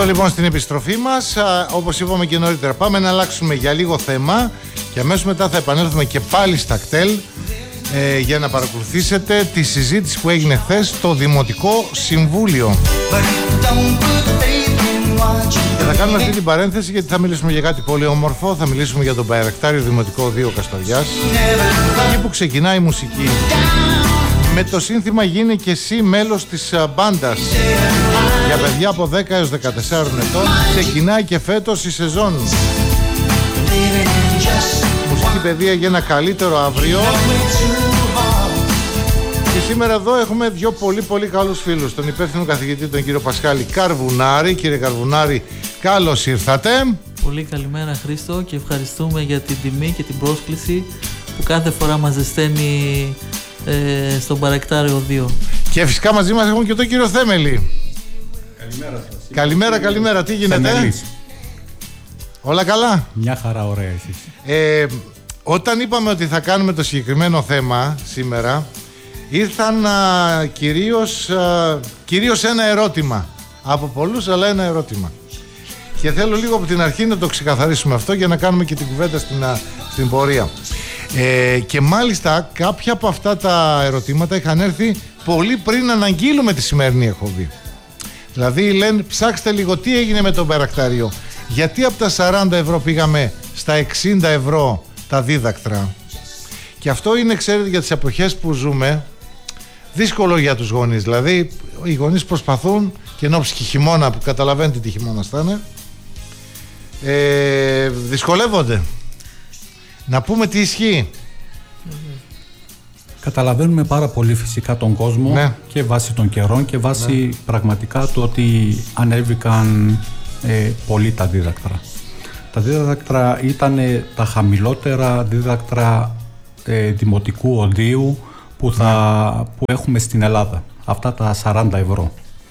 Λοιπόν στην επιστροφή μας, όπως είπαμε και νωρίτερα, πάμε να αλλάξουμε για λίγο θέμα και αμέσως μετά θα επανέλθουμε και πάλι στα κτέλ για να παρακολουθήσετε τη συζήτηση που έγινε χθες στο Δημοτικό Συμβούλιο. Και θα κάνουμε αυτή την παρένθεση γιατί θα μιλήσουμε για κάτι πολύ όμορφο. Θα μιλήσουμε για τον Μπαϊρακτάριο Δημοτικό Οδείο Καστοριάς, εκεί που ξεκινάει η μουσική με το σύνθημα «Γίνε και εσύ μέλος της μπάντας». Για παιδιά από 10 έως 14 ετών ξεκινάει και φέτος η σεζόν. Μουσική παιδεία για ένα καλύτερο αύριο. Και σήμερα εδώ έχουμε δύο πολύ καλούς φίλους. Τον υπεύθυνο καθηγητή, τον κύριο Πασχάλη Καρβουνάρη. Κύριε Καρβουνάρη, καλώς ήρθατε. Πολύ καλημέρα Χρήστο και ευχαριστούμε για την τιμή και την πρόσκληση που κάθε φορά μας ζεσταίνει στον Μπαϊρακτάριο Οδείο. Και φυσικά μαζί μας έχουμε και τον κύριο Θέμελη. Καλημέρα σας. Καλημέρα. Τι γίνεται? Θεμελής. Όλα καλά? Μια χαρά, ωραία εσείς. Όταν είπαμε ότι θα κάνουμε το συγκεκριμένο θέμα σήμερα, ήρθαν κυρίως ένα ερώτημα. Από πολλούς, αλλά ένα ερώτημα. Και θέλω λίγο από την αρχή να το ξεκαθαρίσουμε αυτό για να κάνουμε και την κουβέντα στην πορεία. Και μάλιστα κάποια από αυτά τα ερωτήματα είχαν έρθει πολύ πριν αναγγείλουμε τη σημερινή εκπομπή. Δηλαδή λένε ψάξτε λίγο τι έγινε με τον Μπαϊρακτάριο. Γιατί από τα 40 ευρώ πήγαμε στα 60 ευρώ τα δίδακτρα. Και αυτό είναι, ξέρετε, για τις εποχές που ζούμε δύσκολο για τους γονείς. Δηλαδή οι γονείς προσπαθούν και ενώ και χειμώνα, που καταλαβαίνετε τι χειμώνας θα είναι, δυσκολεύονται. Να πούμε τι ισχύει. Καταλαβαίνουμε πάρα πολύ φυσικά τον κόσμο, ναι, και βάσει των καιρών και βάσει πραγματικά του ότι ανέβηκαν πολύ τα δίδακτρα. Τα δίδακτρα ήταν τα χαμηλότερα δίδακτρα δημοτικού οδείου που έχουμε στην Ελλάδα. Αυτά τα 40 ευρώ.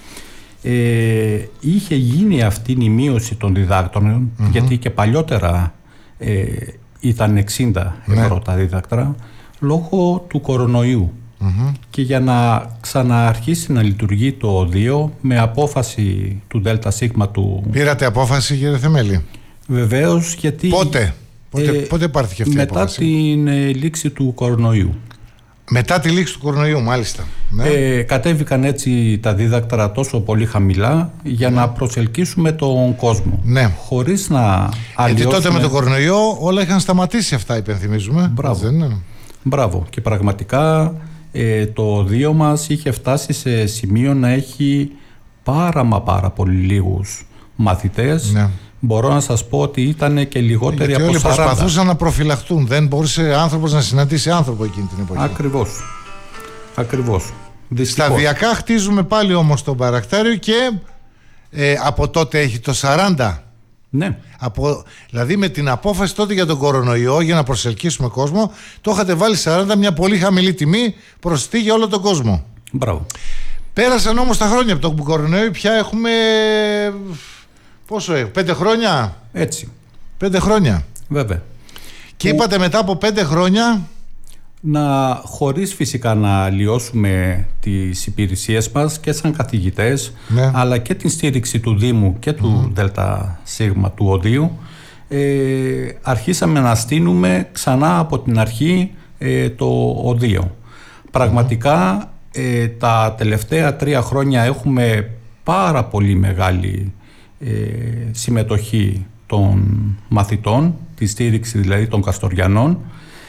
Είχε γίνει αυτή η μείωση των διδάκτρων, γιατί και παλιότερα ήταν 60 ευρώ τα δίδακτρα, λόγω του κορονοϊού. Και για να ξανααρχίσει να λειτουργεί το οδείο με απόφαση του ΔΣ του... Πήρατε απόφαση, κύριε Θεμέλη? Βεβαίως, γιατί... Πότε πάρθηκε αυτή η απόφαση? Μετά την λήξη του κορονοϊού. Μετά τη λήξη του κορονοϊού, μάλιστα. Ναι. Κατέβηκαν έτσι τα δίδακτρα τόσο πολύ χαμηλά για να προσελκύσουμε τον κόσμο. Ναι. Χωρίς να αλλοιώσουμε... Γιατί τότε με τον κορονοϊό όλα είχαν σταματήσει αυτά, υπενθυμίζουμε. Μπράβο. Μπράβο. Και πραγματικά το οδείο μας είχε φτάσει σε σημείο να έχει πάρα πολύ λίγους μαθητές. Ναι. Μπορώ να σας πω ότι ήταν και λιγότεροι από 40. Όλοι προσπαθούσαν να προφυλαχτούν. Δεν μπορούσε άνθρωπος να συναντήσει άνθρωπο εκείνη την εποχή. Ακριβώς. Δυστυχώς. Σταδιακά χτίζουμε πάλι όμως τον Μπαϊρακτάριο και από τότε έχει το 40. Ναι. Δηλαδή με την απόφαση τότε για τον κορονοϊό, για να προσελκύσουμε κόσμο, το είχατε βάλει 40, μια πολύ χαμηλή τιμή προσιτή για όλο τον κόσμο. Μπράβο. Πέρασαν όμως τα χρόνια από τον κορονοϊό, πια έχουμε... Πόσο έχει, 5 χρόνια? Έτσι. 5 χρόνια. Βέβαια. Και είπατε μετά από 5 χρόνια... Χωρίς φυσικά να αλλοιώσουμε τις υπηρεσίες μας και σαν καθηγητές, ναι, αλλά και την στήριξη του Δήμου και του ΔΣ του Οδείου, αρχίσαμε να στείνουμε ξανά από την αρχή το Οδείο. Πραγματικά τα τελευταία 3 χρόνια έχουμε πάρα πολύ μεγάλη συμμετοχή των μαθητών, τη στήριξη δηλαδή των Καστοριανών.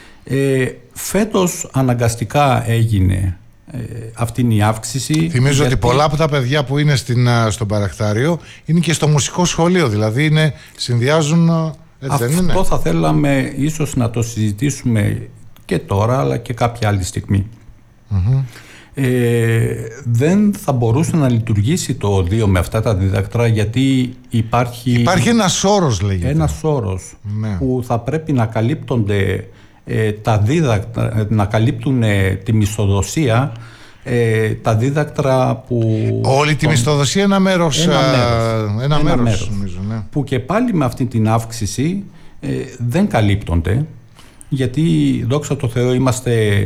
Φέτος αναγκαστικά έγινε αυτή η αύξηση. Θυμίζω ότι πολλά από τα παιδιά που είναι στο Μπαϊρακτάριο είναι και στο μουσικό σχολείο, δηλαδή συνδυάζουν, έτσι δεν είναι? Αυτό θα θέλαμε ίσως να το συζητήσουμε και τώρα, αλλά και κάποια άλλη στιγμή. Δεν θα μπορούσε να λειτουργήσει το οδείο με αυτά τα δίδακτρα, γιατί υπάρχει ένας όρος, λέγεται. Ένας όρος, ναι, που θα πρέπει να καλύπτονται τα δίδακτρα, να καλύπτουν τη μισθοδοσία, τα δίδακτρα που... Όλη τη μισθοδοσία ένα μέρος νομίζω, ναι. Που και πάλι με αυτή την αύξηση δεν καλύπτονται, γιατί δόξα τω Θεώ είμαστε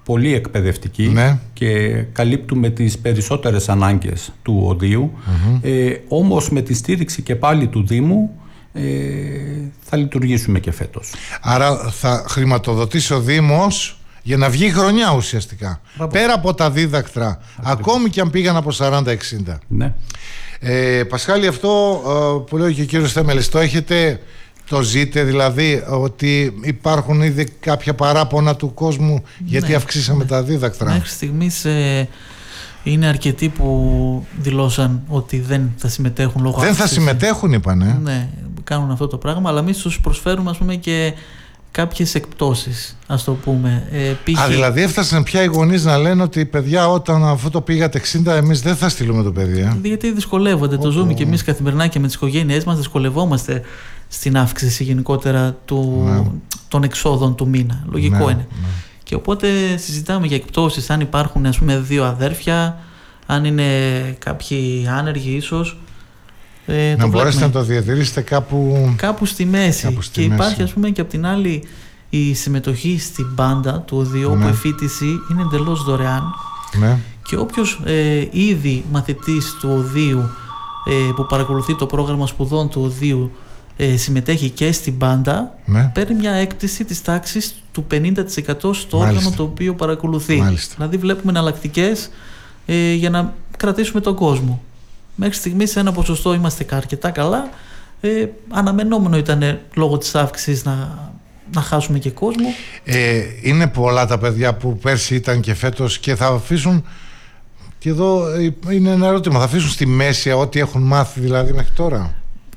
πολύ εκπαιδευτική και καλύπτουμε τις περισσότερες ανάγκες του οδείου. Όμως με τη στήριξη και πάλι του Δήμου θα λειτουργήσουμε και φέτος. Άρα θα χρηματοδοτήσει ο Δήμος για να βγει χρονιά ουσιαστικά. Πέρα από τα δίδακτρα, ακόμη και αν πήγαν από 40-60. Ναι. Πασχάλη, αυτό που λέει και ο κύριος Θέμελης, το ζείτε δηλαδή ότι υπάρχουν ήδη κάποια παράπονα του κόσμου γιατί αυξήσαμε τα δίδακτρα? Μέχρι στιγμής είναι αρκετοί που δηλώσαν ότι δεν θα συμμετέχουν λόγω αύξησης. Δεν θα συμμετέχουν, είπανε. Ναι, κάνουν αυτό το πράγμα, αλλά εμείς τους προσφέρουμε, ας πούμε, και κάποιες εκπτώσεις, ας το πούμε. Δηλαδή έφτασαν πια οι γονείς να λένε ότι παιδιά, όταν αυτό το πήγατε 60, εμείς δεν θα στείλουμε το παιδί. Γιατί δυσκολεύονται. Το ζούμε και εμείς καθημερινά και με τις οικογένειές μας δυσκολευόμαστε στην αύξηση γενικότερα των εξόδων του μήνα. Λογικό είναι. Και οπότε συζητάμε για εκπτώσεις, αν υπάρχουν, ας πούμε, 2 αδέρφια, αν είναι κάποιοι άνεργοι ίσως. Να μπορέσετε να το διατηρήσετε κάπου στη μέση. Και υπάρχει, ας πούμε, και απ' την άλλη η συμμετοχή στην μπάντα του οδείου, όπου η φοιτηση είναι εντελώς δωρεάν. Και όποιος ήδη μαθητής του οδείου που παρακολουθεί το πρόγραμμα σπουδών του οδείου συμμετέχει και στην μπάντα, παίρνει μια έκπτωση της τάξης του 50% στο όργανο το οποίο παρακολουθεί. Δηλαδή βλέπουμε εναλλακτικές για να κρατήσουμε τον κόσμο. Μέχρι στιγμής σε ένα ποσοστό είμαστε αρκετά καλά. Αναμενόμενο ήταν λόγω της αύξησης να χάσουμε και κόσμο. Είναι πολλά τα παιδιά που πέρσι ήταν και φέτος και θα αφήσουν, και εδώ είναι ένα ερώτημα, θα αφήσουν στη μέση ό,τι έχουν μάθει δηλαδή μέχρι τώρα?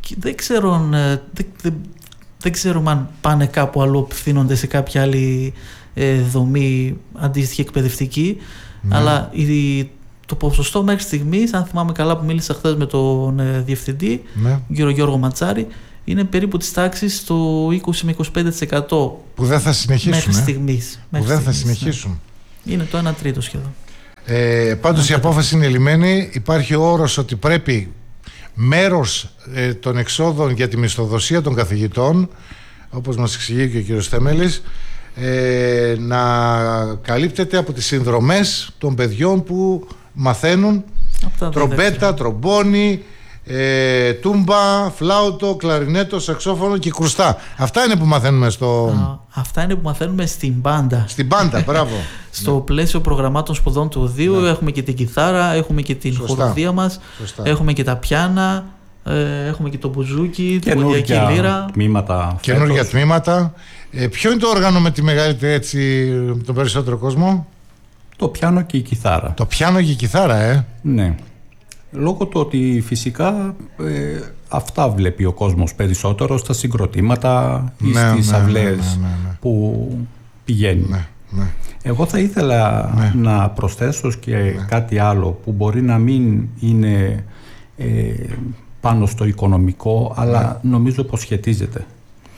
Δεν ξέρω αν πάνε κάπου αλλού, απευθύνονται σε κάποια άλλη δομή αντίστοιχη εκπαιδευτική, αλλά το ποσοστό μέχρι στιγμής, αν θυμάμαι καλά που μίλησα χθες με τον διευθυντή, κύριο Γιώργο Ματσάρη, είναι περίπου της τάξης το 20 με 25%. Που δεν θα συνεχίσουν. Μέχρι στιγμής. Θα συνεχίσουν. Είναι το 1/3 σχεδόν. Πάντως η απόφαση είναι λυμμένη. Υπάρχει ο όρος ότι πρέπει μέρος των εξόδων για τη μισθοδοσία των καθηγητών, όπως μας εξηγεί και ο κύριος Θέμελης, να καλύπτεται από τις συνδρομές των παιδιών που μαθαίνουν τρομπέτα, τρομπόνι, τούμπα, φλάουτο, κλαρινέτο, σαξόφωνο και κρουστά. Αυτά είναι που μαθαίνουμε αυτά είναι που μαθαίνουμε στην μπάντα. Στην μπάντα, μπράβο. Στο πλαίσιο προγραμμάτων σπουδών του οδείου έχουμε και την κιθάρα, έχουμε και την χοροδία μας, έχουμε και τα πιάνα, έχουμε και το μπουζούκι, την ποντιακή λύρα. Καινούργια τμήματα. Ποιο είναι το όργανο με τη μεγαλύτερη, τον περισσότερο κόσμο? Το πιάνο και η κιθάρα. Το πιάνο και η κιθάρα, Ναι. Λόγω του ότι φυσικά αυτά βλέπει ο κόσμος περισσότερο στα συγκροτήματα ή στις αυλές που πηγαίνει. Εγώ θα ήθελα να προσθέσω και κάτι άλλο που μπορεί να μην είναι πάνω στο οικονομικό, αλλά νομίζω πως σχετίζεται.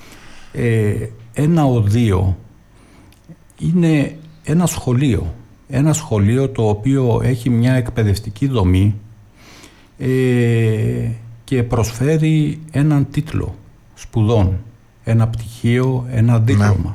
Ένα οδείο είναι ένα σχολείο. Ένα σχολείο το οποίο έχει μια εκπαιδευτική δομή και προσφέρει έναν τίτλο σπουδών, ένα πτυχίο, ένα δίπλωμα.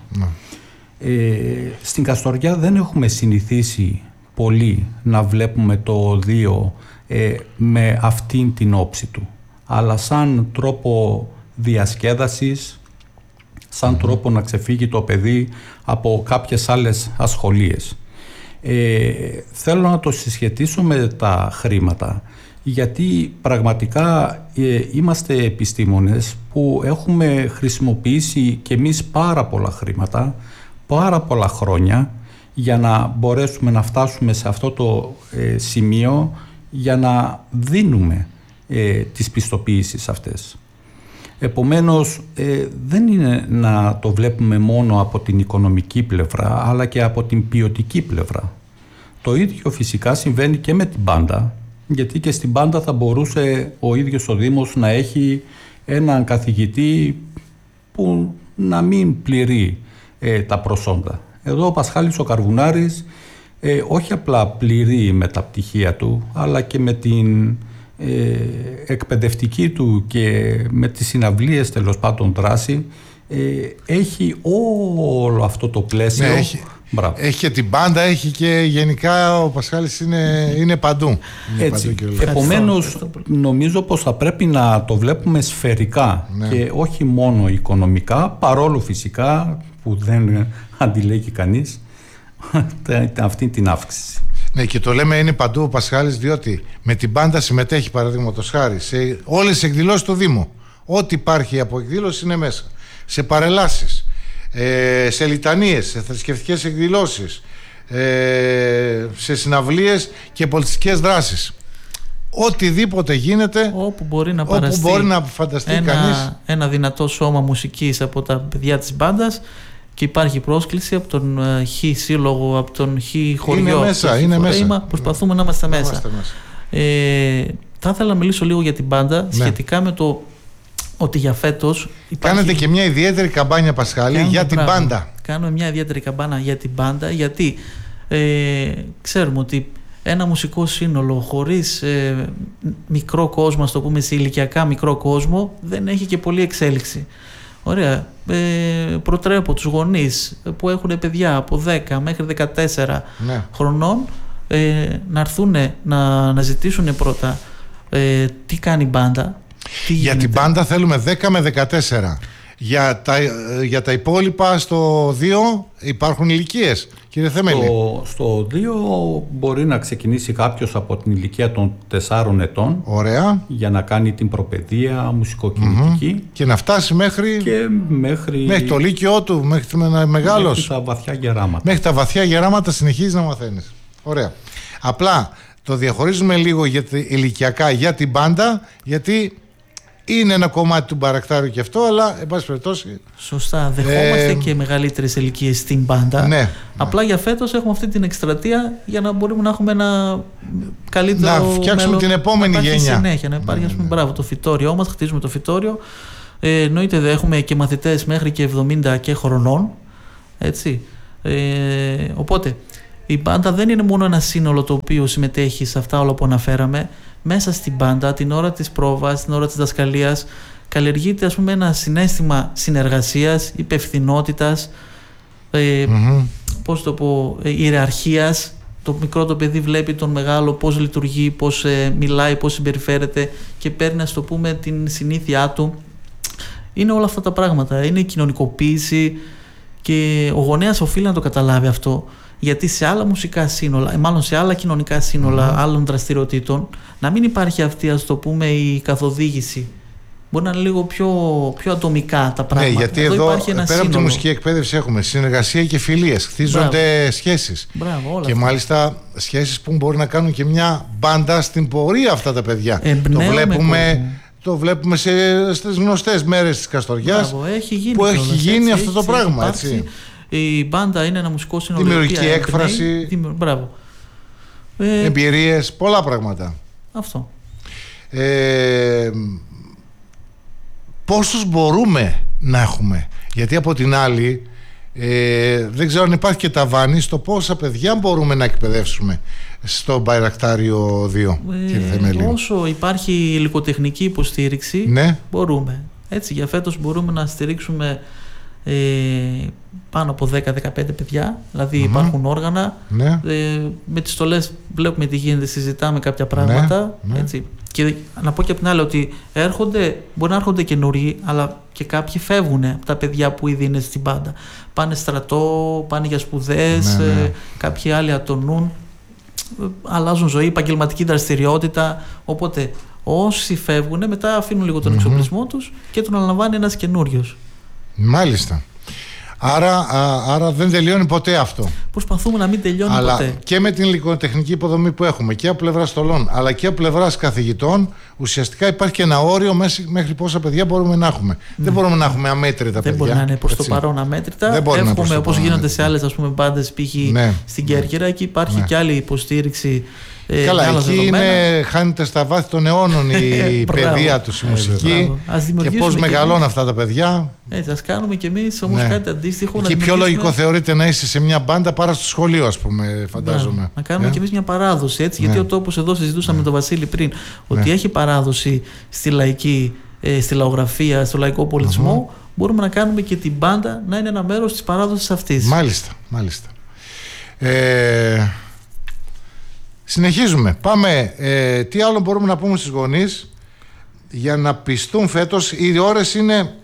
Στην Καστοριά δεν έχουμε συνηθίσει πολύ να βλέπουμε το οδείο με αυτήν την όψη του, αλλά σαν τρόπο διασκέδασης, σαν τρόπο να ξεφύγει το παιδί από κάποιες άλλες ασχολίες. Θέλω να το συσχετίσω με τα χρήματα, γιατί πραγματικά είμαστε επιστήμονες που έχουμε χρησιμοποιήσει και εμείς πάρα πολλά χρήματα, πάρα πολλά χρόνια για να μπορέσουμε να φτάσουμε σε αυτό το σημείο για να δίνουμε τις πιστοποιήσεις αυτές. Επομένως, δεν είναι να το βλέπουμε μόνο από την οικονομική πλευρά, αλλά και από την ποιοτική πλευρά. Το ίδιο φυσικά συμβαίνει και με την μπάντα, γιατί και στην μπάντα θα μπορούσε ο ίδιος ο Δήμος να έχει έναν καθηγητή που να μην πληρεί τα προσόντα. Εδώ ο Πασχάλης ο Καρβουνάρης όχι απλά πληρεί με τα πτυχία του, αλλά και με την εκπαιδευτική του και με τις συναυλίες τέλος πάντων δράση, έχει όλο αυτό το πλαίσιο Έχει και την μπάντα, έχει και γενικά ο Πασχάλης είναι παντού. Έτσι. Επομένως, νομίζω πως θα πρέπει να το βλέπουμε σφαιρικά και όχι μόνο οικονομικά, παρόλο φυσικά που δεν αντιλέγει κανείς αυτή την αύξηση. Ναι, και το λέμε είναι παντού ο Πασχάλης, διότι με την μπάντα συμμετέχει, παραδείγματος χάρη, σε όλες τις εκδηλώσεις του Δήμου. Ό,τι υπάρχει από εκδήλωση είναι μέσα. Σε παρελάσεις, σε λιτανίες, σε θρησκευτικές εκδηλώσεις, σε συναυλίες και πολιτιστικές δράσεις. Οτιδήποτε γίνεται, όπου μπορεί να παραστεί, όπου μπορεί να φανταστεί κανείς ένα δυνατό σώμα μουσικής από τα παιδιά της μπάντας, και υπάρχει πρόσκληση από τον Χ σύλλογο, από τον Χ χωριό. Είναι μέσα. Προσπαθούμε να είμαστε μέσα. Θα ήθελα να μιλήσω λίγο για την μπάντα, σχετικά με το ότι για φέτος κάνετε και μια ιδιαίτερη καμπάνια, Πασχάλη, για την μπάντα. Κάνουμε μια ιδιαίτερη καμπάνα για την μπάντα, γιατί ξέρουμε ότι ένα μουσικό σύνολο χωρίς μικρό κόσμο, ας το πούμε, σε ηλικιακά μικρό κόσμο, δεν έχει και πολλή εξέλιξη. Ωραία. Προτρέπω τους γονείς που έχουν παιδιά από 10 μέχρι 14 χρονών να έρθουν να ζητήσουν πρώτα τι κάνει η μπάντα. Για την μπάντα θέλουμε 10 με 14. Για τα υπόλοιπα στο 2 υπάρχουν ηλικίες, κύριε Θέμελη. Στο 2 μπορεί να ξεκινήσει κάποιος από την ηλικία των 4 ετών. Ωραία. Για να κάνει την προπαιδεία μουσικοκινητική. Και να φτάσει μέχρι το λύκειό του, μέχρι μεγάλος. Μέχρι τα βαθιά γεράματα. Μέχρι τα βαθιά γεράματα συνεχίζει να μαθαίνεις. Ωραία. Απλά το διαχωρίζουμε λίγο ηλικιακά για την μπάντα, γιατί είναι ένα κομμάτι του μπαρακτάριου και αυτό, αλλά εν πάση περιπτώσει. Σωστά. Δεχόμαστε και μεγαλύτερες ηλικίες στην μπάντα. Απλά για φέτος έχουμε αυτή την εκστρατεία για να μπορούμε να έχουμε ένα καλύτερο. Να φτιάξουμε την επόμενη γενιά. Συνέχεια, να υπάρχει, ας πούμε, μπράβο, το φυτόριό μας, χτίζουμε το φυτόριο. Εννοείται έχουμε και μαθητές μέχρι και 70 και χρονών. Έτσι. Οπότε η μπάντα δεν είναι μόνο ένα σύνολο το οποίο συμμετέχει σε αυτά όλα που αναφέραμε. Μέσα στην μπάντα, την ώρα της πρόβας, την ώρα της δασκαλίας, καλλιεργείται, ας πούμε, ένα συναίσθημα συνεργασίας, υπευθυνότητας, πώς το πω, ιεραρχίας. Το μικρό το παιδί βλέπει τον μεγάλο πώς λειτουργεί, πώς μιλάει, πώς συμπεριφέρεται και παίρνει, ας το πούμε, την συνήθειά του. Είναι όλα αυτά τα πράγματα. Είναι η κοινωνικοποίηση και ο γονέας οφείλει να το καταλάβει αυτό. Γιατί σε άλλα μουσικά σύνολα, μάλλον σε άλλα κοινωνικά σύνολα άλλων δραστηριοτήτων, να μην υπάρχει αυτή, ας το πούμε, η καθοδήγηση. Μπορεί να είναι λίγο πιο ατομικά τα πράγματα. Ναι, γιατί εδώ πέρα από τη μουσική εκπαίδευση έχουμε συνεργασία και φιλίες. Χτίζονται σχέσεις. Όλα και αυτά. Μάλιστα σχέσεις που μπορεί να κάνουν και μια μπάντα στην πορεία αυτά τα παιδιά. Το βλέπουμε στις γνωστές μέρες της Καστοριάς που έχει γίνει αυτό το πράγμα. Έτσι. Η μπάντα είναι ένα μουσικό σύνολο. Δημιουργική έκφραση. Εμπειρίες, πολλά πράγματα. Αυτό. Πόσους μπορούμε να έχουμε? Γιατί από την άλλη δεν ξέρω αν υπάρχει και ταβάνι στο πόσα παιδιά μπορούμε να εκπαιδεύσουμε στο Μπαϊρακτάριο 2, κύριε Θεμέλη. Όσο υπάρχει υλικοτεχνική υποστήριξη, μπορούμε. Έτσι, για φέτος μπορούμε να στηρίξουμε πάνω από 10-15 παιδιά. Δηλαδή υπάρχουν όργανα. Με τις στολές βλέπουμε τι γίνεται, συζητάμε κάποια πράγματα. Έτσι. Και να πω και από την άλλη ότι μπορεί να έρχονται καινούργοι, αλλά και κάποιοι φεύγουν από τα παιδιά που ήδη είναι στην μπάντα. Πάνε στρατό, πάνε για σπουδές, κάποιοι άλλοι ατονούν, αλλάζουν ζωή, επαγγελματική δραστηριότητα. Οπότε όσοι φεύγουν, μετά αφήνουν λίγο τον εξοπλισμό τους και τον αναλαμβάνει ένας καινούριος. Μάλιστα. Άρα δεν τελειώνει ποτέ αυτό. Προσπαθούμε να μην τελειώνει αλλά ποτέ. Και με την υλικοτεχνική υποδομή που έχουμε και από πλευράς στολών αλλά και από πλευράς καθηγητών, ουσιαστικά υπάρχει και ένα όριο μέχρι πόσα παιδιά μπορούμε να έχουμε. Δεν μπορούμε να έχουμε αμέτρητα παιδιά. Δεν μπορεί να είναι προς το παρόν αμέτρητα. Εύχομαι, όπως γίνονται σε άλλες, ας πούμε, μπάντες, π.χ. στην Κέρκυρα, εκεί υπάρχει και άλλη υποστήριξη. Καλά, εκεί χάνεται στα βάθη των αιώνων η παιδεία τους, η μουσική και πώς μεγαλώνουν αυτά τα παιδιά. Έτσι, ας κάνουμε κι εμείς όμως κάτι αντίστοιχο. Και πιο λογικό θεωρείται να είσαι σε μια μπάντα παρά στο σχολείο, ας πούμε, φαντάζομαι. Να κάνουμε κι εμείς μια παράδοση, έτσι, γιατί ο τόπος, εδώ συζητούσαμε με τον Βασίλη πριν, ότι έχει παράδοση στη λαϊκή, στη λαογραφία, στο λαϊκό πολιτισμό. Μπορούμε να κάνουμε και την μπάντα να είναι ένα μέρος της παράδοσης αυτής. Μάλιστα. Συνεχίζουμε. Πάμε. Τι άλλο μπορούμε να πούμε στους γονείς για να πιστούν φέτος? Οι ώρες είναι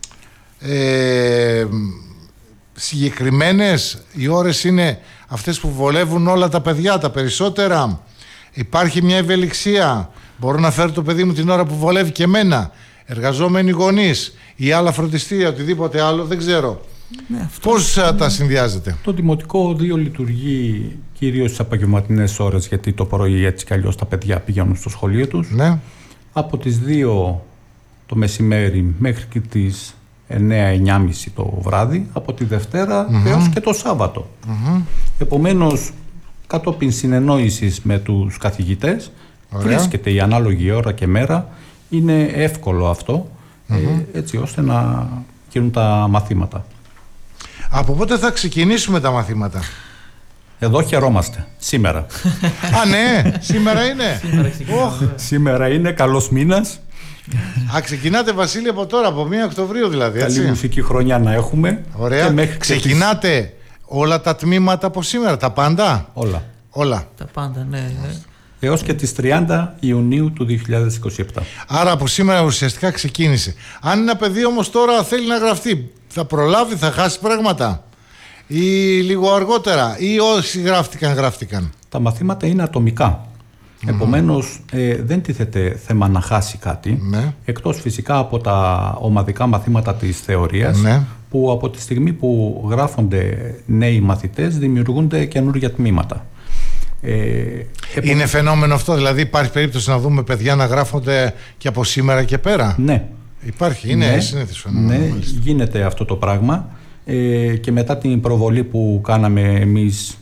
συγκεκριμένες, οι ώρες είναι αυτές που βολεύουν όλα τα παιδιά, τα περισσότερα? Υπάρχει μια ευελιξία? Μπορώ να φέρω το παιδί μου την ώρα που βολεύει και εμένα? Εργαζόμενοι γονείς ή άλλα φροντιστήρια, οτιδήποτε άλλο, δεν ξέρω. Ναι, πώς τα συνδυάζετε? Το Δημοτικό Οδείο λειτουργεί κυρίως στις επαγγελματινές ώρες, γιατί το πρωί έτσι κι αλλιώς τα παιδιά πηγαίνουν στο σχολείο τους. Ναι. Από τις 2 το μεσημέρι μέχρι και τις 9-9.30 το βράδυ, από τη Δευτέρα έως και το Σάββατο. Επομένως, κατόπιν συνεννόησης με τους καθηγητές, βρίσκεται η ανάλογη ώρα και μέρα. Είναι εύκολο αυτό, έτσι ώστε να γίνουν τα μαθήματα. Από πότε θα ξεκινήσουμε τα μαθήματα? Εδώ χαιρόμαστε. Σήμερα. Α, ναι, σήμερα είναι. Σήμερα είναι, καλός μήνας. Α, ξεκινάτε, Βασίλη, από τώρα, από 1 Οκτωβρίου δηλαδή, έτσι? Καλή μουσική χρονιά να έχουμε. Ωραία. Ξεκινάτε όλα τα τμήματα από σήμερα, τα πάντα? Όλα. Τα πάντα, ναι. Έως και τις 30 Ιουνίου του 2027. Άρα από σήμερα ουσιαστικά ξεκίνησε. Αν ένα παιδί όμως τώρα θέλει να γραφτεί, θα προλάβει, θα χάσει πράγματα? Ή λίγο αργότερα? Ή όσοι γράφτηκαν? Τα μαθήματα είναι ατομικά. Επομένως δεν τίθεται θέμα να χάσει κάτι, εκτός φυσικά από τα ομαδικά μαθήματα της θεωρίας, που από τη στιγμή που γράφονται νέοι μαθητές δημιουργούνται καινούργια τμήματα. Είναι φαινόμενο αυτό? Δηλαδή υπάρχει περίπτωση να δούμε παιδιά να γράφονται και από σήμερα και πέρα? Ναι. Υπάρχει, είναι συνήθις φαινόμενο? Ναι, γίνεται αυτό το πράγμα, και μετά την προβολή που κάναμε εμείς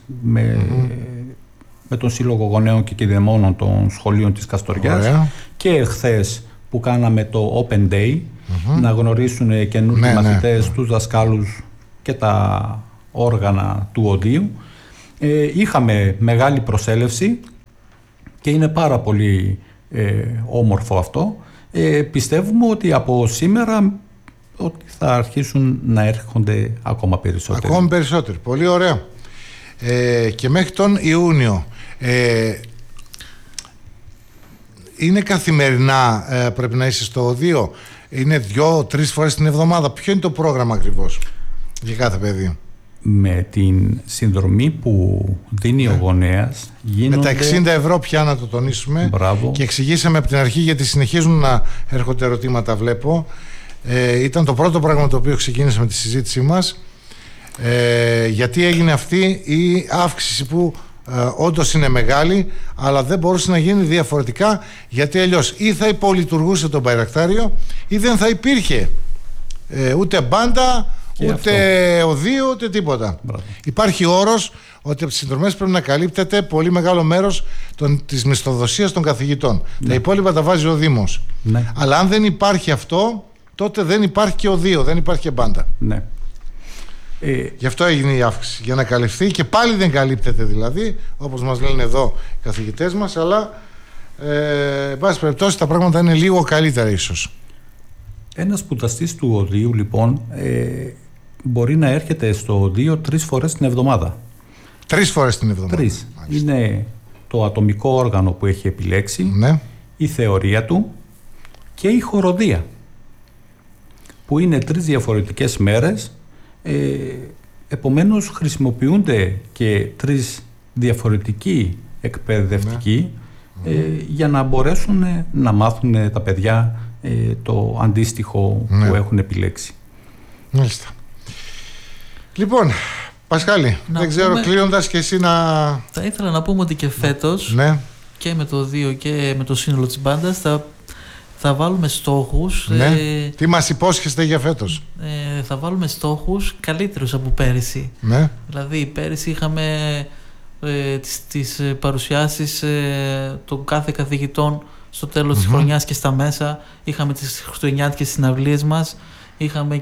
με τον Σύλλογο Γονέων και Κηδεμόνων των Σχολείων της Καστοριάς, και εχθές που κάναμε το Open Day, να γνωρίσουν καινούργιοι μαθητές, τους δασκάλους και τα όργανα του Οδείου. Είχαμε μεγάλη προσέλευση και είναι πάρα πολύ όμορφο αυτό. Πιστεύουμε ότι από σήμερα ότι θα αρχίσουν να έρχονται ακόμα περισσότεροι. Ακόμα περισσότεροι, πολύ ωραία. Και μέχρι τον Ιούνιο είναι καθημερινά, πρέπει να είσαι στο Οδείο? Είναι 2-3 φορές την εβδομάδα? Ποιο είναι το πρόγραμμα ακριβώς για κάθε παιδί? Με την συνδρομή που δίνει ο γονέας γίνονται... Με τα 60 ευρώ πια, να το τονίσουμε. Μπράβο. Και εξηγήσαμε από την αρχή, γιατί συνεχίζουν να έρχονται ερωτήματα, βλέπω. Ήταν το πρώτο πράγμα το οποίο ξεκίνησε με τη συζήτησή μας. Γιατί έγινε αυτή η αύξηση που όντως είναι μεγάλη, αλλά δεν μπορούσε να γίνει διαφορετικά, γιατί αλλιώς ή θα υπολειτουργούσε το Μπαϊρακτάριο ή δεν θα υπήρχε ούτε μπάντα, και ούτε οδείο, ούτε τίποτα. Μπράβο. Υπάρχει όρος ότι από τις συνδρομές πρέπει να καλύπτεται πολύ μεγάλο μέρος της μισθοδοσίας των καθηγητών. Τα υπόλοιπα τα βάζει ο Δήμος. Αλλά αν δεν υπάρχει αυτό, τότε δεν υπάρχει και οδείο, δεν υπάρχει και μπάντα. Γι' αυτό έγινε η αύξηση, για να καλυφθεί, και πάλι δεν καλύπτεται δηλαδή, όπως μας λένε εδώ οι καθηγητές μας, αλλά εν πάση περιπτώσει τα πράγματα είναι λίγο καλύτερα ίσως. Ένας σπουδαστής του Οδείου λοιπόν μπορεί να έρχεται στο Οδείο 3 φορές την εβδομάδα. 3 φορές την εβδομάδα? 3. Είναι το ατομικό όργανο που έχει επιλέξει, η θεωρία του και η χοροδία, που είναι 3 διαφορετικές μέρες. Επομένως χρησιμοποιούνται και 3 διαφορετικοί εκπαιδευτικοί για να μπορέσουν να μάθουν τα παιδιά το αντίστοιχο που έχουν επιλέξει. Μάλιστα. Λοιπόν, Πασχάλη, δεν ξέρω, κλείνοντας και εσύ να... Θα ήθελα να πούμε ότι και φέτος και με το Οδείο και με το σύνολο της μπάντας θα βάλουμε στόχους. Τι μας υπόσχεστε για φέτος? Θα βάλουμε στόχους καλύτερους από πέρυσι. Δηλαδή πέρυσι είχαμε τις παρουσιάσεις των κάθε καθηγητών στο τέλος της χρονιάς και στα μέσα. Είχαμε τις χριστουγεννιάτικες συναυλίες μας. Είχαμε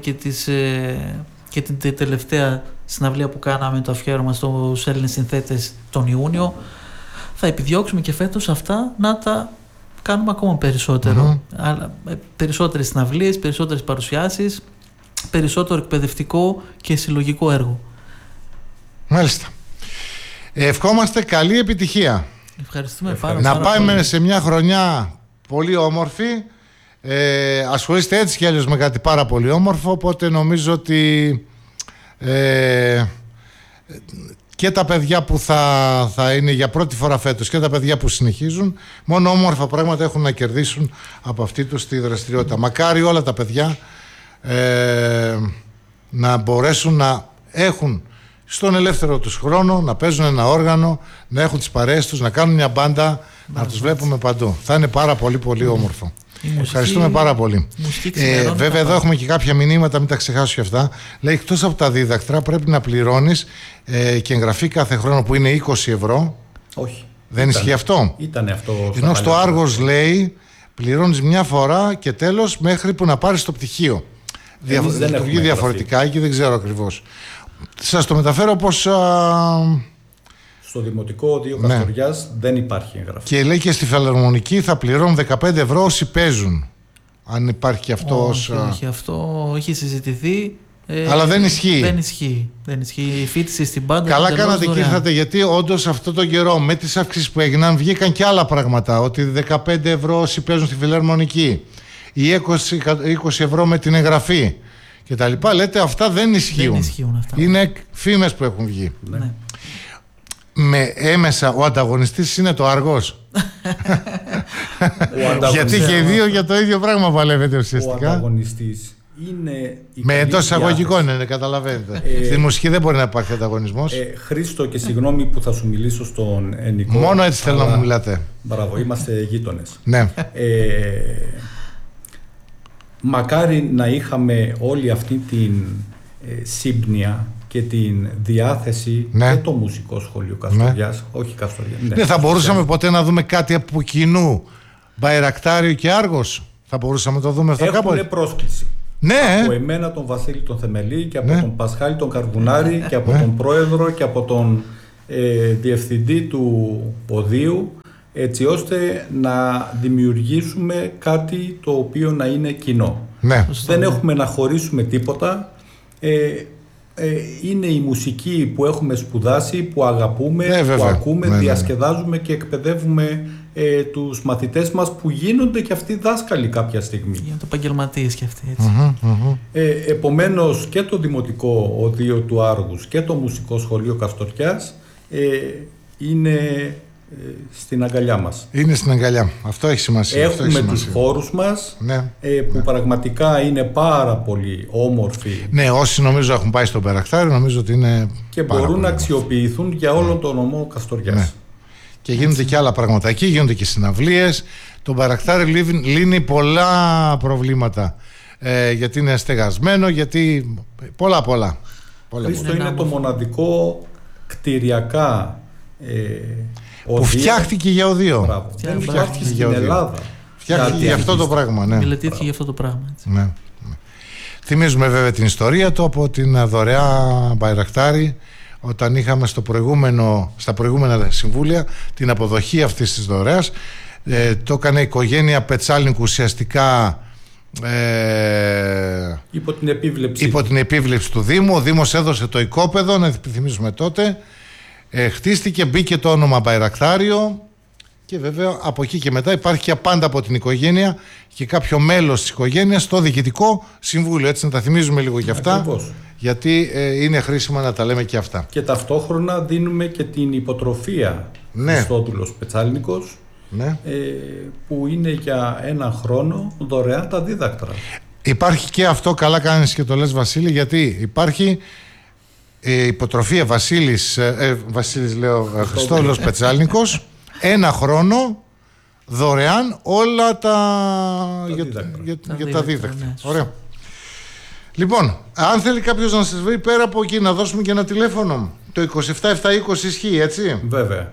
και την τελευταία συναυλία που κάναμε, το αφιέρωμα στους Έλληνες συνθέτες τον Ιούνιο. Θα επιδιώξουμε και φέτος αυτά να τα κάνουμε ακόμα περισσότερο. Περισσότερες συναυλίες, περισσότερες παρουσιάσεις, περισσότερο εκπαιδευτικό και συλλογικό έργο. Μάλιστα. Ευχόμαστε καλή επιτυχία. Ευχαριστούμε πάρα πολύ. Να πάμε σε μια χρονιά πολύ όμορφη. Ασχολείστε έτσι κι αλλιώς με κάτι πάρα πολύ όμορφο, οπότε νομίζω ότι και τα παιδιά που θα είναι για πρώτη φορά φέτος και τα παιδιά που συνεχίζουν, μόνο όμορφα πράγματα έχουν να κερδίσουν από αυτή τους τη δραστηριότητα. Μακάρι όλα τα παιδιά να μπορέσουν να έχουν στον ελεύθερο τους χρόνο, να παίζουν ένα όργανο, να έχουν τις παρέες τους, να κάνουν μια μπάντα, να τους βλέπουμε παντού. Θα είναι πάρα πολύ πολύ όμορφο. Ευχαριστούμε πάρα πολύ. Βέβαια εδώ έχουμε και κάποια μηνύματα, μην τα ξεχάσω και αυτά. Λέει, εκτός από τα δίδακτρα πρέπει να πληρώνεις και εγγραφή κάθε χρόνο που είναι 20 ευρώ. Όχι. Δεν ισχύει αυτό? Ήταν αυτό. Ενώ στο Άργος λέει πληρώνεις μια φορά και τέλος μέχρι που να πάρεις το πτυχίο. Λειτουργεί διαφορετικά και δεν ξέρω ακριβώς. Σας το μεταφέρω πως... Στο Δημοτικό Οδείο Καστοριάς δεν υπάρχει εγγραφή. Και λέει και στη Φιλαρμονική θα πληρώνουν 15 ευρώ όσοι παίζουν. Αν υπάρχει και αυτό. Όχι, αυτό έχει συζητηθεί. Αλλά δεν ισχύει. Δεν ισχύει. Η φοιτηση στην πάντα. Καλά κάνατε και ήρθατε, γιατί όντως αυτό το καιρό με τις αυξήσεις που έγιναν βγήκαν και άλλα πράγματα. Ότι 15 ευρώ όσοι παίζουν στη Φιλαρμονική ή 20 ευρώ με την εγγραφή και τα λοιπά. Λέτε αυτά δεν ισχύουν. Αυτά. Είναι φήμες που έχουν βγει. Ναι. Με έμεσα ο ανταγωνιστής είναι το Άργος. Γιατί και οι δύο για το ίδιο πράγμα παλεύετε ουσιαστικά. Ο ανταγωνιστής είναι με εντός εισαγωγικών είναι, καταλαβαίνετε. Στη μουσική δεν μπορεί να υπάρχει ανταγωνισμός. Χρήστο, και συγγνώμη που θα σου μιλήσω στον Νικό. Μόνο έτσι θέλω να μου μιλάτε. Μπράβο, είμαστε γείτονες. Ναι. Μακάρι να είχαμε όλη αυτή την σύμπνοια και την διάθεση και το μουσικό σχολείο Καστοριάς, όχι Καστοριάς. Ναι, θα μπορούσαμε ποτέ να δούμε κάτι από κοινού, Μπαϊρακτάριο και Άργος? Θα μπορούσαμε να το δούμε αυτό κάποτε? Έχουν πρόσκληση. Ναι. Από εμένα τον Βασίλη τον Θεμελή και από τον Πασχάλη τον Καρβουνάρη και από τον πρόεδρο και από τον διευθυντή του Οδείου, έτσι ώστε να δημιουργήσουμε κάτι το οποίο να είναι κοινό. Ναι. Δεν έχουμε να χωρίσουμε τίποτα. Είναι η μουσική που έχουμε σπουδάσει, που αγαπούμε, που ακούμε, διασκεδάζουμε και εκπαιδεύουμε τους μαθητές μας που γίνονται και αυτοί δάσκαλοι κάποια στιγμή. Γίνονται επαγγελματίες και αυτοί, έτσι. Επομένως και το Δημοτικό Οδείο του Άργους και το Μουσικό Σχολείο Καστοριάς είναι στην αγκαλιά μας. Είναι στην αγκαλιά. Αυτό έχει σημασία. Έχουμε τους χώρους μας που πραγματικά είναι πάρα πολύ όμορφοι. Ναι, όσοι νομίζω έχουν πάει στον Μπαϊρακτάριο νομίζω ότι είναι και μπορούν να αξιοποιηθούν για όλον τον νομό Καστοριάς. Ναι. Και γίνονται και άλλα πράγματα εκεί, γίνονται και συναυλίες. Το Μπαϊρακτάριο λύνει πολλά προβλήματα. Γιατί είναι στεγασμένο, γιατί πολλά. Χρήστο, είναι το μοναδικό κτηριακά που φτιάχτηκε για οδείο. Δεν φτιάχτηκε στην Ελλάδα. Φτιάχτηκε για αυτό το πράγμα. Μελετήθηκε για αυτό το πράγμα. Ναι. Θυμίζουμε βέβαια την ιστορία του από την δωρεά Μπαϊρακτάρη, όταν είχαμε στα προηγούμενα συμβούλια την αποδοχή αυτής της δωρεάς. Το έκανε η οικογένεια Πετσάλνικου ουσιαστικά υπό την επίβλεψη του Δήμου. Ο Δήμος έδωσε το οικόπεδο, να θυμίσουμε τότε. Χτίστηκε, μπήκε το όνομα Μπαϊρακτάριο και βέβαια από εκεί και μετά υπάρχει και πάντα από την οικογένεια και κάποιο μέλος της οικογένειας στο διοικητικό συμβούλιο. Έτσι να τα θυμίζουμε λίγο και αυτά. Ακριβώς. Γιατί είναι χρήσιμα να τα λέμε και αυτά. Και ταυτόχρονα δίνουμε και την υποτροφία Χριστόδουλος Πετσάλνικος, που είναι για ένα χρόνο δωρεάν τα δίδακτρα. Υπάρχει και αυτό, καλά κάνεις και το λες Βασίλη, γιατί υπάρχει υποτροφία Χριστόδουλος Πετσάλνικος, ένα χρόνο δωρεάν όλα για τα δίδακτρα. Ωραία. Λοιπόν, αν θέλει κάποιος να σας βρει πέρα από εκεί, να δώσουμε και ένα τηλέφωνο. Το 27720 ισχύει, έτσι? Βέβαια.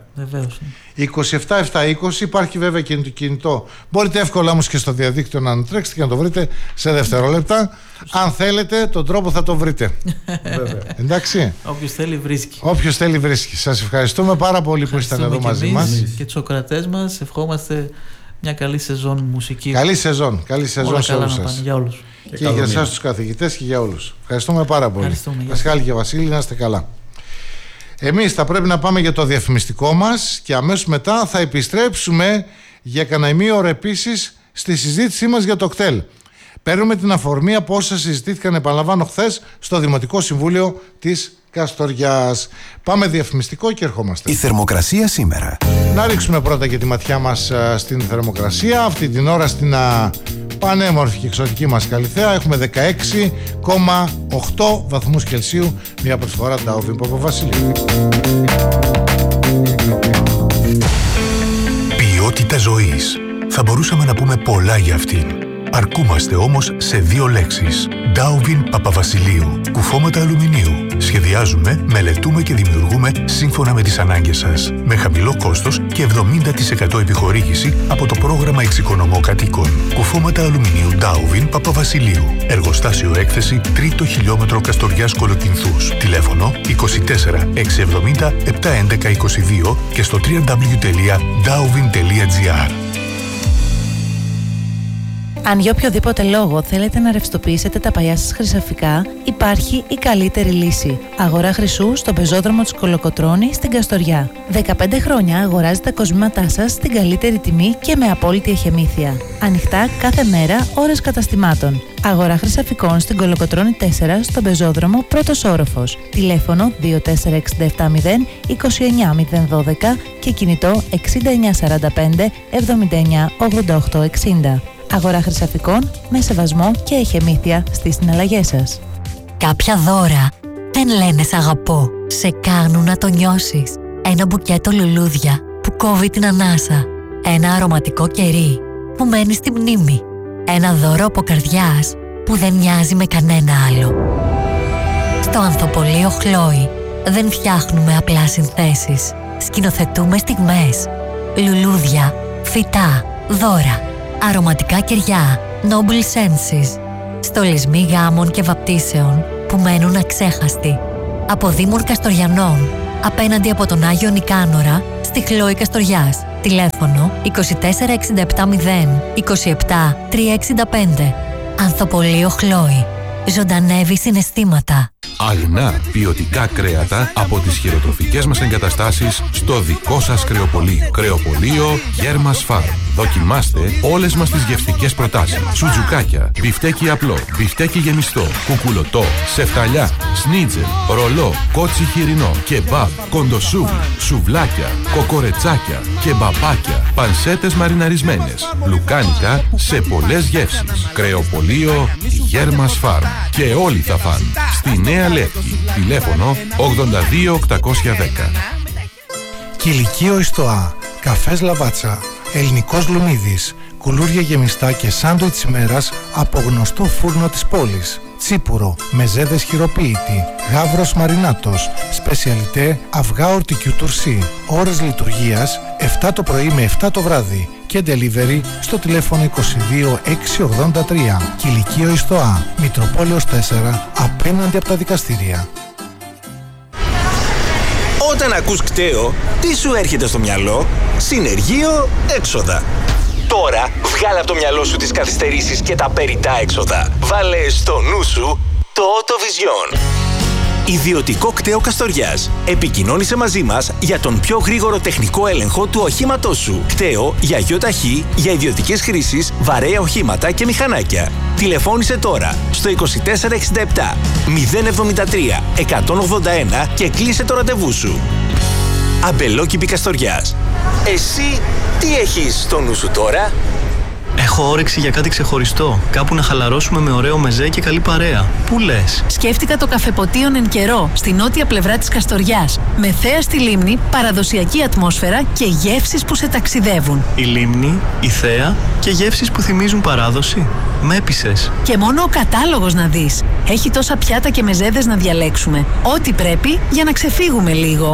27720, υπάρχει βέβαια και το κινητό. Μπορείτε εύκολα όμως και στο διαδίκτυο να ανατρέξετε και να το βρείτε σε δευτερόλεπτα. Αν θέλετε, τον τρόπο θα το βρείτε. Βέβαια. Εντάξει. Όποιος θέλει βρίσκει. Σας ευχαριστούμε πάρα πολύ που ήσταν εδώ μαζί μας. Και τους ακροατές μας ευχόμαστε μια καλή σεζόν μουσική. Καλή σεζόν σε όλους σας. Για όλους. Και για εσάς τους καθηγητές και για όλους. Ευχαριστούμε πάρα πολύ. Πασχάλη και Βασίλη, να είστε καλά. Εμείς θα πρέπει να πάμε για το διαφημιστικό μας και αμέσως μετά θα επιστρέψουμε για κανένα ημίωρο επίσης στη συζήτησή μας για το κτέλ. Παίρνουμε την αφορμή από όσα συζητήθηκαν, επαναλαμβάνω, χθες στο Δημοτικό Συμβούλιο της Καστοριάς. Πάμε διαφημιστικό και ερχόμαστε. Η θερμοκρασία σήμερα. Να ρίξουμε πρώτα και τη ματιά μας στην θερμοκρασία. Αυτή την ώρα στην πανέμορφη και εξωτική μας Καλιθέα έχουμε 16,8 βαθμούς Κελσίου. Μια προσφορά Ντάουβιν Παπαβασιλείου. Ποιότητα ζωής. Θα μπορούσαμε να πούμε πολλά για αυτήν. Αρκούμαστε όμως σε 2 λέξεις. Ντάουβιν Παπαβασιλείου. Κουφώματα αλουμινίου. Σχεδιάζουμε, μελετούμε και δημιουργούμε σύμφωνα με τις ανάγκες σας. Με χαμηλό κόστος και 70% επιχορήγηση από το πρόγραμμα Εξοικονομώ Κατοίκων. Κουφώματα αλουμινίου Ντάουβιν Παπαβασιλείου. Εργοστάσιο έκθεση 3ο χιλιόμετρο Καστοριάς Κολοκυνθούς. Τηλέφωνο 24 670 711 22 και στο www.dauvin.gr. Αν για οποιοδήποτε λόγο θέλετε να ρευστοποιήσετε τα παλιά σας χρυσαφικά, υπάρχει η καλύτερη λύση. Αγορά χρυσού στον πεζόδρομο της Κολοκοτρώνη στην Καστοριά. 15 χρόνια αγοράζετε τα κοσμήματά σας στην καλύτερη τιμή και με απόλυτη εχεμήθεια. Ανοιχτά κάθε μέρα, ώρες καταστημάτων. Αγορά χρυσαφικών στην Κολοκοτρώνη 4 στον πεζόδρομο πρώτος όροφος. Τηλέφωνο 24670 29012 και κινητό 6945 79 88 60. Αγορά χρυσαφικών με σεβασμό και εχεμήθεια στις συναλλαγές σας. Κάποια δώρα δεν λένε σ' αγαπώ, σε κάνουν να το νιώσεις. Ένα μπουκέτο λουλούδια που κόβει την ανάσα. Ένα αρωματικό κερί που μένει στη μνήμη. Ένα δώρο από καρδιάς που δεν μοιάζει με κανένα άλλο. Στο Ανθοπολείο Χλόη δεν φτιάχνουμε απλά συνθέσεις. Σκηνοθετούμε στιγμές. Λουλούδια, φυτά, δώρα. Αρωματικά κεριά, Noble Senses, στολισμοί γάμων και βαπτίσεων που μένουν αξέχαστοι. Από Δήμων Καστοριανών, απέναντι από τον Άγιο Νικάνορα, στη Χλόη Καστοριάς. Τηλέφωνο 24670 27 365. Ανθοπολείο Χλόη. Ζωντανεύει συναισθήματα. Αγνά ποιοτικά κρέατα από τις χειροτροφικές μας εγκαταστάσεις στο δικό σας κρεοπωλείο. Κρεοπωλείο Γέρμας Φάρμ. Δοκιμάστε όλες μας τις γευστικές προτάσεις. Σουτζουκάκια, μπιφτέκι απλό, μπιφτέκι γεμιστό, κουκουλωτό, σεφταλιά, σνίτζελ, ρολό, κότσι χοιρινό, κεμπάμπ, κοντοσούβλι, σουβλάκια, κοκορετσάκια, κεμπαπάκια, πανσέτες μαριναρισμένες, λουκάνικα σε πολλές γεύσεις. Κρεοπωλείο Γέρμας Φάρμ. Και όλοι θα φαν. Στη Νέα Λεύκη. Τηλέφωνο 82810. Κηλικείο Ιστοά. Καφές Λαβάτσα. Ελληνικός Λουμίδης. Κουλούρια γεμιστά και σάντουιτς ημέρας από γνωστό φούρνο της πόλης. Τσίπουρο, μεζέδες χειροποίητη, γάβρος μαρινάτος, σπεσιαλιτέ αυγά ορτικιού τουρσί. Ώρες λειτουργίας 7 το πρωί με 7 το βράδυ και delivery στο τηλέφωνο 22 683. Κηλικείο Ιστοά, Μητροπόλεως 4, απέναντι από τα δικαστήρια. Όταν ακούς κταίο, τι σου έρχεται στο μυαλό? Συνεργείο έξοδα. Τώρα βγάλε από το μυαλό σου τις καθυστερήσεις και τα περιττά έξοδα. Βάλε στο νου σου το Autovision. Ιδιωτικό κταίο Καστοριάς. Επικοινώνησε μαζί μας για τον πιο γρήγορο τεχνικό έλεγχο του οχήματός σου. Κταίο για ΙΟΤΑΧΗ, για ιδιωτικές χρήσεις, βαρέα οχήματα και μηχανάκια. Τηλεφώνησε τώρα στο 2467 073 181 και κλείσε το ραντεβού σου. Αμπελόκηπη Καστοριάς. Εσύ τι έχεις στο νου σου τώρα? Έχω όρεξη για κάτι ξεχωριστό. Κάπου να χαλαρώσουμε με ωραίο μεζέ και καλή παρέα. Πού λες? Σκέφτηκα το καφεποτίον Εν Καιρό, στη νότια πλευρά της Καστοριάς. Με θέα στη λίμνη, παραδοσιακή ατμόσφαιρα και γεύσεις που σε ταξιδεύουν. Η λίμνη, η θέα και γεύσεις που θυμίζουν παράδοση. Με έπεισες. Και μόνο ο κατάλογος να δεις. Έχει τόσα πιάτα και μεζέδες να διαλέξουμε. Ό,τι πρέπει για να ξεφύγουμε λίγο.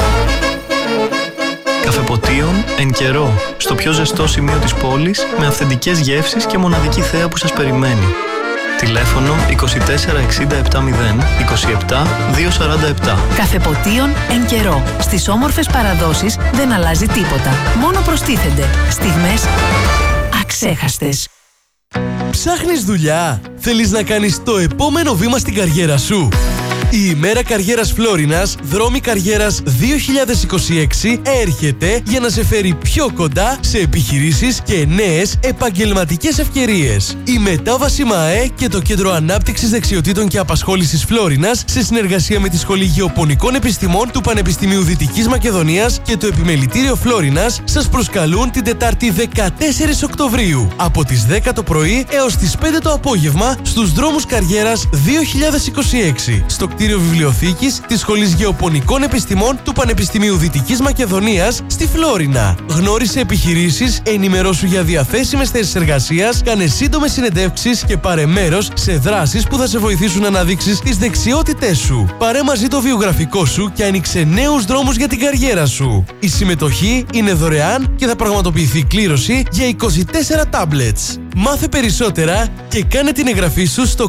Καφεποτίον Εν Καιρό, στο πιο ζεστό σημείο της πόλης, με αυθεντικές γεύσεις και μοναδική θέα που σας περιμένει. Τηλέφωνο 24670 27 247. Καφεποτίον Εν Καιρό. Στις όμορφες παραδόσεις δεν αλλάζει τίποτα. Μόνο προστίθενται στιγμές αξέχαστες. Ψάχνεις δουλειά? Θέλεις να κάνεις το επόμενο βήμα στην καριέρα σου? Η ημέρα καριέρας Φλόρινας, δρόμοι καριέρας 2026, έρχεται για να σε φέρει πιο κοντά σε επιχειρήσεις και νέες επαγγελματικές ευκαιρίες. Η μετάβαση ΜΑΕ και το Κέντρο Ανάπτυξης Δεξιοτήτων και Απασχόλησης Φλόρινας, σε συνεργασία με τη Σχολή Γεωπονικών Επιστημών του Πανεπιστημίου Δυτικής Μακεδονίας και το Επιμελητήριο Φλόρινας, σας προσκαλούν την Τετάρτη 14 Οκτωβρίου από τις 10 το πρωί έως τις 5 το απόγευμα στους δρόμους καριέρας 2026 στο κτίριο βιβλιοθήκης της Σχολής Γεωπονικών Επιστημών του Πανεπιστημίου Δυτικής Μακεδονίας στη Φλόρινα. Γνώρισε επιχειρήσεις, ενημερώσου για διαθέσιμες θέσεις εργασίας, κάνε σύντομες συνεντεύξεις και πάρε μέρος σε δράσεις που θα σε βοηθήσουν να αναδείξεις τις δεξιότητές σου. Πάρε μαζί το βιογραφικό σου και άνοιξε νέους δρόμους για την καριέρα σου. Η συμμετοχή είναι δωρεάν και θα πραγματοποιηθεί κλήρωση για 24 tablets. Μάθε περισσότερα και κάνε την εγγραφή σου στο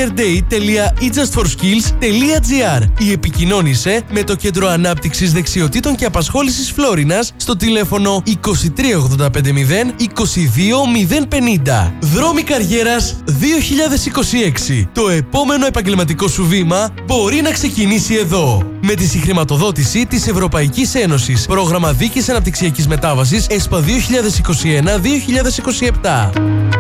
careerday.ejustforskills.gr ή επικοινώνησε με το Κέντρο Ανάπτυξης Δεξιοτήτων και Απασχόλησης Φλόρινας στο τηλέφωνο 23850 22050. Δρόμοι καριέρας 2026. Το επόμενο επαγγελματικό σου βήμα μπορεί να ξεκινήσει εδώ. Με τη συγχρηματοδότηση της Ευρωπαϊκής Ένωσης. Πρόγραμμα Δίκης Αναπτυξιακής Μετάβασης ΕΣΠΑ 2021-2027.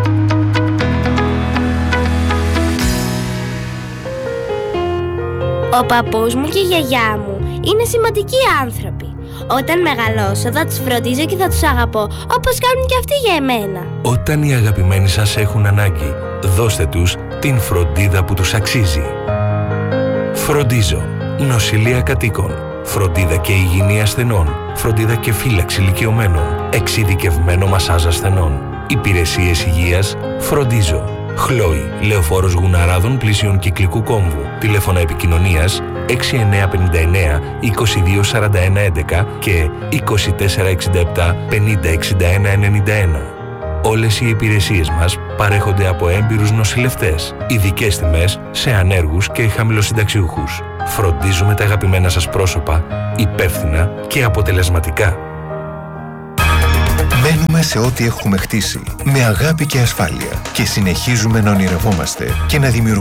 Ο παππούς μου και η γιαγιά μου είναι σημαντικοί άνθρωποι. Όταν μεγαλώσω θα τους φροντίζω και θα τους αγαπώ όπως κάνουν και αυτοί για εμένα. Όταν οι αγαπημένοι σας έχουν ανάγκη, δώστε τους την φροντίδα που τους αξίζει. Φροντίζω. Νοσηλεία κατοίκων. Φροντίδα και υγιεινή ασθενών. Φροντίδα και φύλαξη ηλικιωμένων. Εξειδικευμένο μασάζ ασθενών. Υπηρεσίες υγείας. Φροντίζω. Χλόι, Λεωφόρος Γουναράδων πλησίων Κυκλικού Κόμβου. Τηλέφωνα επικοινωνίας 6959 224111 και 2467 506191. Όλες οι υπηρεσίες μας παρέχονται από έμπειρους νοσηλευτές. Ειδικές τιμές σε ανέργους και χαμηλοσυνταξιούχους. Φροντίζουμε τα αγαπημένα σας πρόσωπα υπεύθυνα και αποτελεσματικά. Μένουμε σε ό,τι έχουμε χτίσει, με αγάπη και ασφάλεια και συνεχίζουμε να ονειρευόμαστε και να δημιουργούμε